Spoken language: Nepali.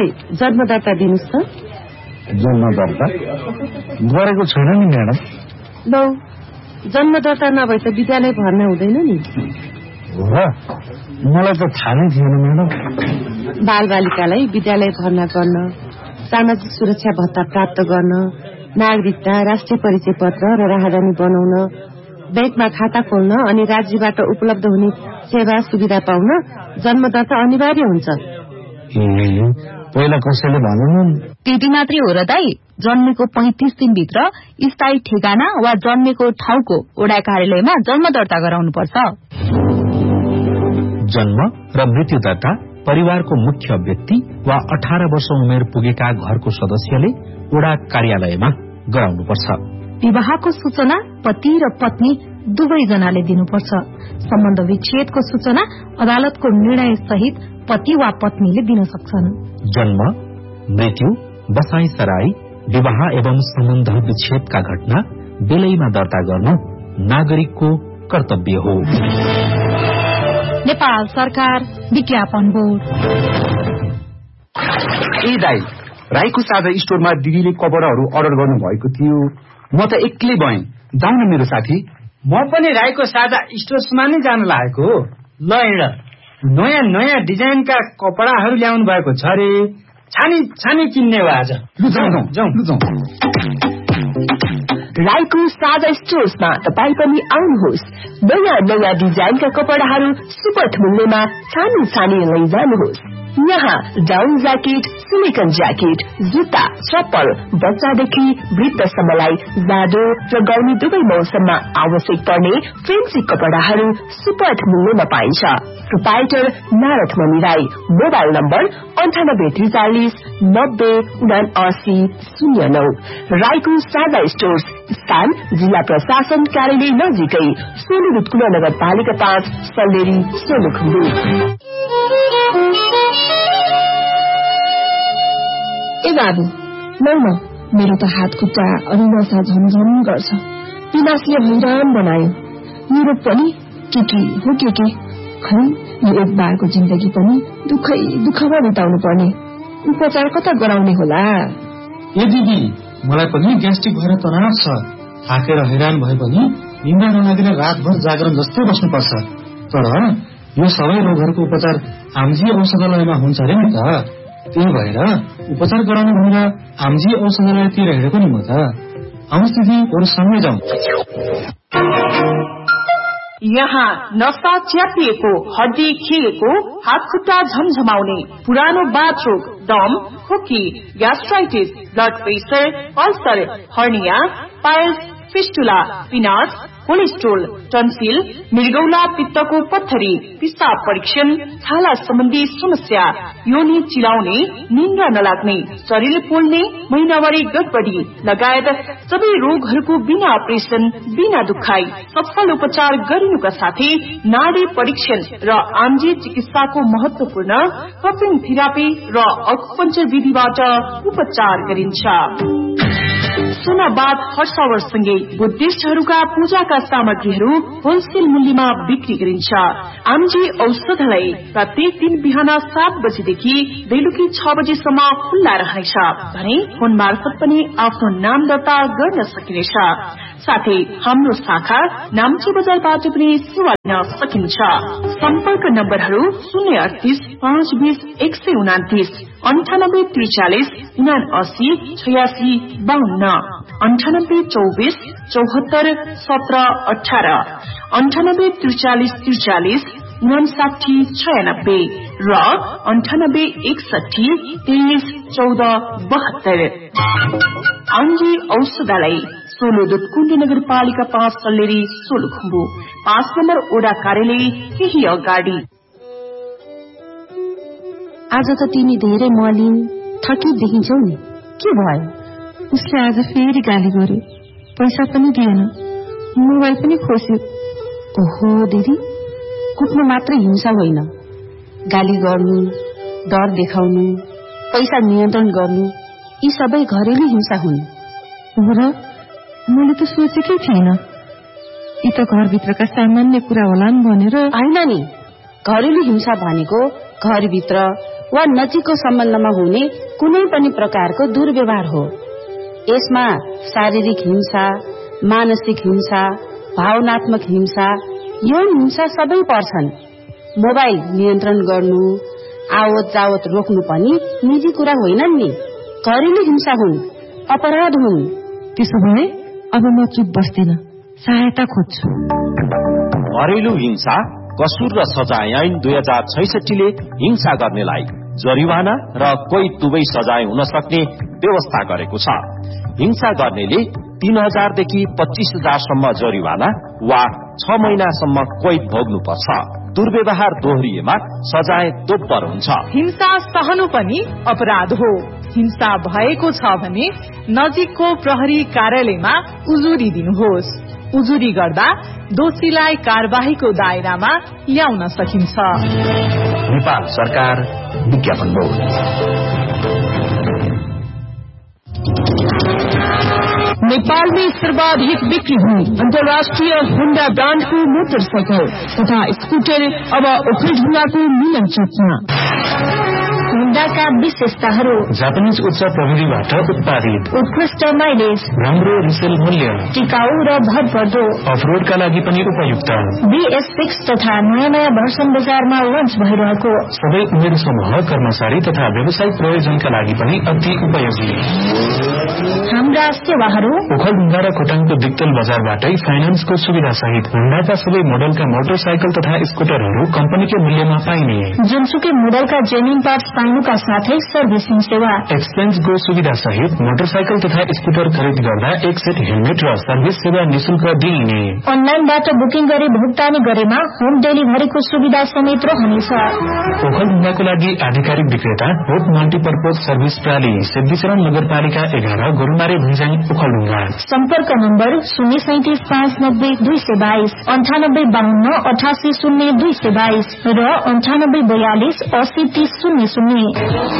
मलाई जन्म दर्ता दिनुस् त। जन्म दर्ता गरेको छैन नि म्याडम। लौ, जन्म दर्ता नभए त विद्यालय भर्ना हुँदैन नि। हो र? मलाई त थाहा नै थिएन म्याडम। बालबालिकालाई विद्यालय भर्ना गर्न, सामाजिक सुरक्षा भत्ता प्राप्त गर्न, नागरिकता, राष्ट्रिय परिचय पत्र र राहदानी बनाउन, बैंकमा खाता खोल्न अनि राज्यबाट उपलब्ध हुने सेवा सुविधा पाउन जन्म दर्ता अनिवार्य हुन्छ। पहिला कसैले भनेन? त्यति मात्रै हो र दाई? जन्मेको 35 दिनभित्र स्थायी ठेगाना वा जन्मेको ठाउँको वडा कार्यालयमा जन्म दर्ता गराउनुपर्छ। जन्म र मृत्यु दर्ता परिवारको मुख्य व्यक्ति वा 18 वर्ष उमेर पुगेका घरको सदस्यले वडा कार्यालयमा गराउनुपर्छ। विवाहको सूचना पति र पत्नी दुवैजनाले दिनुपर्छ। सम्बन्ध विच्छेदको सूचना अदालतको निर्णय सहित पति वा पत्नीले दिन सक्छन्। जन्म, मृत्यु, बसाई सराई, विवाह एवं सम्बन्ध विच्छेदका घटना बेलैमा दर्ता गर्नु नागरिकको कर्तव्य हो। नेपाल सरकार विज्ञापन बोर्ड। ए दाई, राईको साझा स्टोरमा दिदीले कपडाहरू अर्डर गर्नु भएको थियो। म त एक्लै भएँ, जाउँ न मेरो साथी। म पनि राईको साझा स्टोर्समा नै जान लागेको हो। ल हिँड, नयाँ नयाँ डिजाइनका कपडाहरू ल्याउनु भएको छ रे। छानी छानी किन्ने हो आज। राईको साझा स्टोर्समा तपाईँ पनि आउनुहोस्। नयाँ नयाँ डिजाइनका कपडाहरू सुपथ मूल्यमा छानी छानी लैजानुहोस्। यहाँ डाउन ज्याकेट, सिलिकन ज्याकेट, जुत्ता, चप्पल, बच्चादेखि वृद्धसम्मलाई जाडो र गर्मी दुवै मौसममा आवश्यक पर्ने फेन्सी कपडाहरू सुपथ मूल्यमा पाइन्छ। प्रोपाइटर नारद मणि राई। Mobile number 9830907909। राईको साझा स्टोर्स, स्थान जिल्ला प्रशासन कार्यालय नजिकै, सोलु रुटकुला नगरपालिका 5, सल्लेरी, सोलुखुम्बु। ए बाबु, लौ न, मेरो त हात खुट्टा अनि नसा झमझम गर्छ। पिनासले हैरान बनायो। युरोप पनि के हो के खै, यो एक बारको जिन्दगी पनि दुःखमा बिताउनु पर्ने। उपचार कता गराउने होला? ए दिदी, मलाई पनि ग्यास्ट्रिक भएर तनाव छ। थाकेर हैरान भए पनि निन्द्रा नलागेर रातभर जागरण जस्तै बस्नुपर्छ। तर यो सबै रोगहरूको उपचार आमजी औषधालयमा हुन्छ अरे नि त। त्यही भएर उपचार गराउनु भनेर आमजी औषधालयतिर हिँडेको नि म त। आउनुहोस् दिदी, अरू सँगै जाउँ। यहाँ नसा च्यापिएको, हड्डी खिएको, हात खुट्टा झमझमाउने, पुरानो बाथरोग, दम, खोकी, gastritis, blood pressure, ulcer, hernia, piles, fistula, पिनास, cholesterol, tonsil, मृगौला, पित्तको पत्थरी, पिसाब परीक्षण, छाला सम्बन्धी समस्या, योनि चिलाउने, निन्द्रा नलाग्ने, शरीर पोल्ने, महिनावारी गडबडी लगायत सबै रोगहरूको बिना अपरेसन, बिना दुखाई सफल उपचार गरिनुका साथै नाडी परीक्षण र आमजी चिकित्साको महत्वपूर्ण कपिङ थेरापी र अकुपञ्चर विधिबाट उपचार गरिन्छ। सुनाबाद हर्षावरसँगै बुद्धिस्टहरूका पूजाका सामग्रीहरू होलसेल मूल्यमा बिक्री गरिन्छ। आमजी औषधालय प्रत्येक दिन बिहान 7 बजेदेखि बेलुकी 6 बजेसम्म खुल्ला रहनेछ भने फोन मार्फत पनि आफ्नो नाम दर्ता गर्न सकिनेछ। साथै हाम्रो शाखा नाम्ची बजारबाट पनि सेवा लिन सकिन्छ। सम्पर्क नम्बरहरू 038 520 129, 9843 79 86 52, 9824 74 17 18, 9843 43 59 96 र 9861 23 14 72। आमजी औषधालय, सोलो दुधकुण्ड नगरपालिका 5, सल्लेरी, सोलुखुम्बु, 5 नम्बर ओडा कार्यालय केही अगाडि। आज त तिमी धेरै मलिन थकित देखिन्छौ नि, के भयो? उसले आज फेरि गाली गर्यो। पैसा पनि दिएन, मोबाइल पनि खोस्यो। ओहो दिदी, कुट्नु मात्र हिंसा होइन, गाली गर्नु, डर देखाउनु, पैसा नियन्त्रण गर्नु, यी सबै घरेलु हिंसा हुन्। र मैले त सोचेकै थिएन, यी त घरभित्रका सामान्य कुरा होलान् भनेर। होइन नि, घरेलु हिंसा भनेको घरभित्र वा नजिकको सम्बन्धमा हुने कुनै पनि प्रकारको दुर्व्यवहार हो। यसमा शारीरिक हिंसा, मानसिक हिंसा, भावनात्मक हिंसा, यौन हिंसा सबै पर्छन्। मोबाइल नियन्त्रण गर्नु, आवत जावत रोक्नु पनि निजी कुरा होइनन् नि, घरेलु हिंसा हुन्, अपराध हुन्। त्यसो भए अब म चुप बस्दिन, सहायता खोज्छु। घरेलु हिंसा कसुर र सजाय ऐन 2066ले हिंसा गर्नेलाई जरिवाना र कैद दुवै सजाय हुन सक्ने व्यवस्था गरेको छ। हिंसा गर्नेले 3000 देखि 25,000 सम्म जरिवाना वा 6 महिनासम्म कैद भोग्नुपर्छ। दुर्व्यवहार दोहोरिएमा सजाय दोब्बर हुन्छ। हिंसा सहनु पनि अपराध हो। हिंसा भएको छ भने नजिकको प्रहरी कार्यालयमा उजुरी दिनुहोस्। उजुरी गर्दा दोषीलाई कार्यवाहीको दायरामा ल्याउन सकिन्छ। नेपाल सरकार विज्ञापन बोर्ड। नेपालमै सर्वाधिक बिक्री हुने अन्तर्राष्ट्रिय होन्डा ब्रान्डको मोटरसाइकल तथा स्कुटर अब ओखलढुङ्गाको मिलन चोकमा। होन्डाका विशेषताहरू: जापानिज उच्च प्रविधिबाट उत्पादित, उत्कृष्ट माइलेज, राम्रो रिसेल मूल्य, टिकाउ र भरपर्दो, अफरोडका लागि पनि उपयुक्त। BS6 तथा नयाँ भर्सन बजारमा लन्च भइरहेको। सबै उमेर समूह, कर्मचारी तथा व्यावसायिक प्रयोजनका लागि पनि अति उपयोगी। हाम्रा सेवाहरू: ओखलढुङ्गा र खोटाङको दिक्तल बजारबाटै फाइनान्सको सुविधा सहित होन्डाका सबै मोडलका मोटरसाइकल तथा स्कुटरहरू कम्पनीकै मूल्यमा पाइने। जुनसुकै मोडलका जेन्युन पार्ट्स पाइनुका साथै सर्भिसिङ सेवा, एक्सचेन्जको सुविधा सहित मोटरसाइकल तथा स्कुटर खरिद गर्दा एक सेट हेलमेट र सर्भिस सेवा निशुल्क दिइने। अनलाइनबाट बुकिङ गरी भुक्तानी गरेमा होम डेलिभरीको सुविधा समेत रहनेछ। ओखलढुङ्गाको लागि आधिकारिक विक्रेता होप मल्टिपर्पज सर्भिस प्राली, सिद्धिचरण नगरपालिका 11, गोरुमारे भैजाङ, ओखलढुङ्गा। सम्पर्क नम्बर 037590222, 9852 880222 र 9842 803000।